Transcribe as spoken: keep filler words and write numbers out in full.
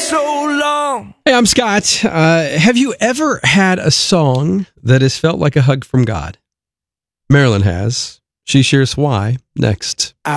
so long. Hey, I'm Scott. Uh, have you ever had a song that has felt like a hug from God? Marilyn has. She shares why next.